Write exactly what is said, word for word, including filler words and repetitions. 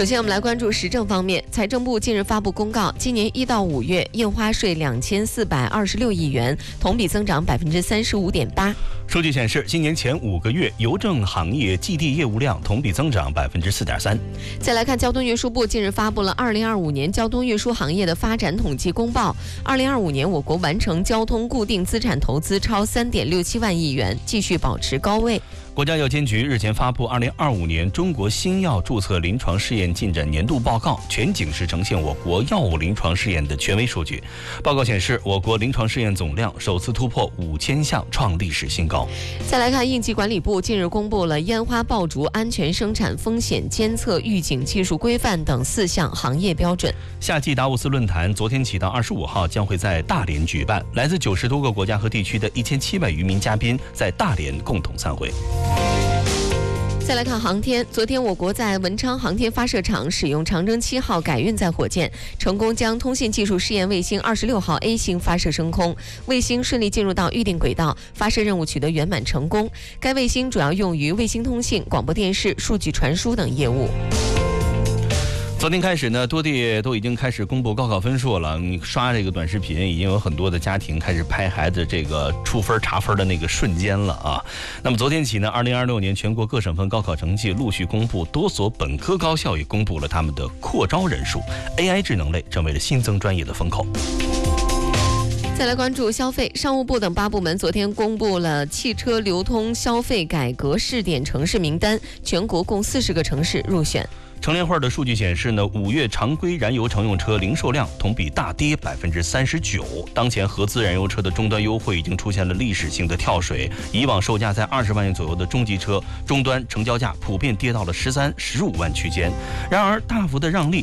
首先，我们来关注时政方面。财政部近日发布公告，今年一到五月印花税两千四百二十六亿元，同比增长百分之三十五点八。 数据显示，今年前五个月邮政行业寄递业务量同比增长百分之四点三。 再来看交通运输部近日发布了二零二五年交通运输行业的发展统计公报。二零二五年，我国完成交通固定资产投资超三点六七万亿元，继续保持高位。 国家药监局日前发布二零二五年中国新药注册临床试验进展年度报告，全景式呈现我国药物临床试验的权威数据。报告显示，我国临床试验总量首次突破五千项，创历史新高。 再来看应急管理部近日公布了烟花爆竹安全生产风险监测预警技术规范等四项行业标准。 夏季达沃斯论坛昨天起到二十五号将会在大连举办，来自九十多个国家和地区的一千七百余名嘉宾在大连共同参会。 再来看航天，昨天我国在文昌航天发射场使用长征七号改运载火箭，成功将通信技术试验卫星二十六号 A 星发射升空，卫星顺利进入到预定轨道，发射任务取得圆满成功。该卫星主要用于卫星通信、广播电视、数据传输等业务。 昨天开始呢，多地都已经开始公布高考分数了。你刷这个短视频，已经有很多的家庭开始拍孩子这个出分查分的那个瞬间了啊。那么昨天起呢，二零二六年全国各省份高考成绩陆续公布，多所本科高校也公布了他们的扩招人数。A I 智能类成为了新增专业的风口。 再来关注消费，商务部等八部门昨天公布了汽车流通消费改革试点城市名单，全国共四十个城市入选。 乘联会的数据显示呢，五月常规燃油乘用车零售量同比大跌百分之三十九。当前合资燃油车的终端优惠已经出现了历史性的跳水，以往售价在二十万元左右的中级车终端成交价普遍跌到了十三、十五万区间。然而，大幅的让利